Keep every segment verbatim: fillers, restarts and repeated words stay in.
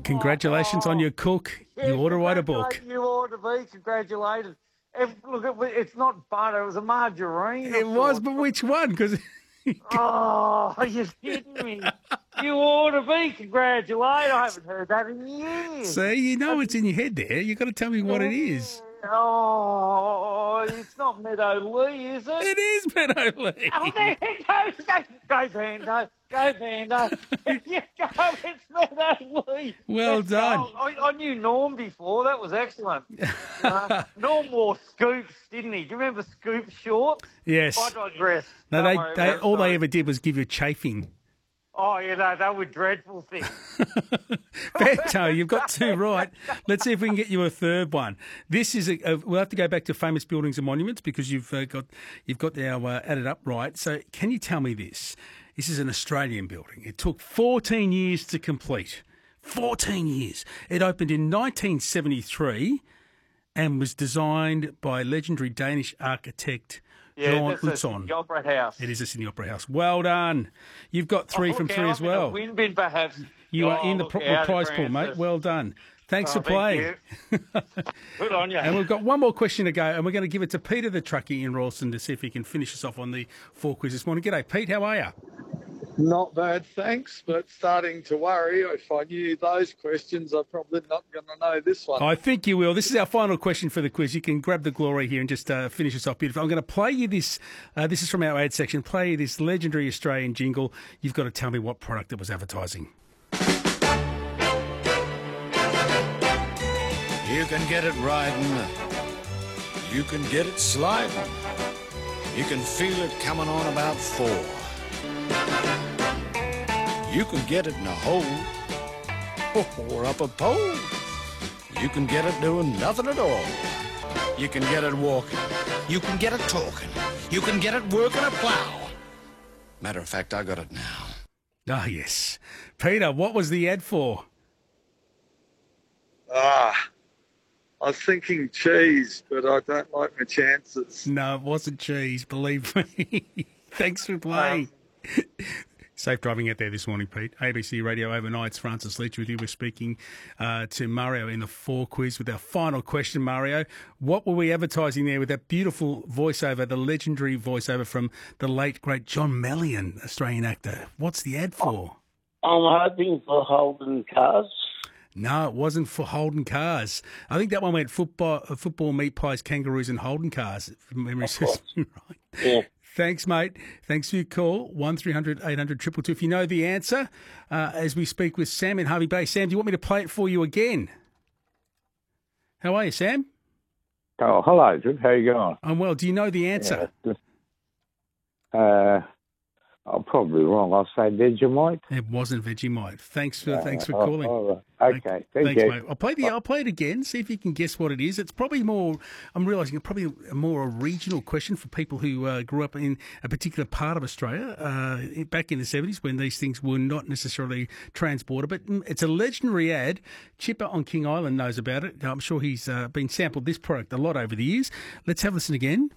congratulations on your cook. You ought to write a book. You ought to be congratulated. If, look, it's not butter, it was a margarine. It was, but which one? Because oh, you're kidding me. You ought to be congratulated. I haven't heard that in years. See, you know it's in your head there. You've got to tell me what it is. Oh, it's not Meadow Lee, is it? It is Meadow Lee. Oh, there it goes. Go, go Vando. Go Vando. You go, it's Meadow Lee. Well Let's done. go. I, I knew Norm before. That was excellent. uh, Norm wore scoops, didn't he? Do you remember scoop shorts? Yes. I digress. No, Don't they, worry they about it. all they Sorry. ever did was give you a chafing. Oh, you know, they were dreadful things. Beto, you've got two right. Let's see if we can get you a third one. This is a, a we'll have to go back to famous buildings and monuments because you've uh, got you've got our uh, added up right. So, can you tell me this? This is an Australian building. It took fourteen years to complete. fourteen years. It opened in nineteen seventy-three and was designed by legendary Danish architect Yeah, John that's a Utzon. Sydney Opera House. It is a Sydney Opera House. Well done. You've got three Oh, from look three out, as I'm in well. a win bin, perhaps. You Oh, are in the look pro- out, prize pool, mate. Francis. Well done. Thanks Oh, for playing. thank you. Good on you. And we've got one more question to go, and we're going to give it to Peter the truckie in Rawson to see if he can finish us off on the four quiz this morning. G'day, Pete. How are you? Not bad, thanks, but starting to worry. If I knew those questions, I'm probably not going to know this one. I think you will. This is our final question for the quiz. You can grab the glory here and just uh, finish us off beautiful. I'm going to play you this. Uh, this is from our ad section. Play you this legendary Australian jingle. You've got to tell me what product it was advertising. You can get it riding. You can get it sliding. You can feel it coming on about four. You can get it in a hole or up a pole. You can get it doing nothing at all. You can get it walking. You can get it talking. You can get it working a plow. Matter of fact, I got it now. Ah, yes. Peter, what was the ad for? Ah, I was thinking cheese, but I don't like my chances. No, it wasn't cheese, believe me. Thanks for playing. Um, Safe driving out there this morning, Pete. A B C Radio Overnight's Francis Leach with you. We're speaking uh, to Mario in the four quiz with our final question, Mario. What were we advertising there with that beautiful voiceover, the legendary voiceover from the late, great John Mellion, Australian actor? What's the ad for? I'm hoping for Holden Cars. No, it wasn't for Holden Cars. I think that one went football, uh, football meat pies, kangaroos and Holden Cars, if memory serves me right. Yeah. Thanks, mate. Thanks for your call. one three hundred eight hundred two two two. If you know the answer, uh, as we speak with Sam in Harvey Bay. Sam, do you want me to play it for you again? How are you, Sam? Oh, hello, Jude. How you going? I'm well. Do you know the answer? Yeah. Uh, I'm probably wrong. I'll say Vegemite. It wasn't Vegemite. Thanks for Uh, thanks for oh, calling. all right. Okay, thank Thanks, you. mate. I'll play the. I'll play it again. See if you can guess what it is. It's probably more. I'm realising it's probably a more a regional question for people who uh, grew up in a particular part of Australia uh, back in the seventies when these things were not necessarily transported. But it's a legendary ad. Chipper on King Island knows about it. I'm sure he's uh, been sampled this product a lot over the years. Let's have a listen again.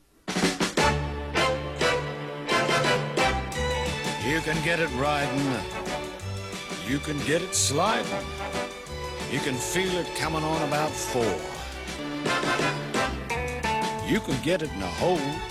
You can get it riding. You can get it sliding. You can feel it coming on about four. You can get it in a hole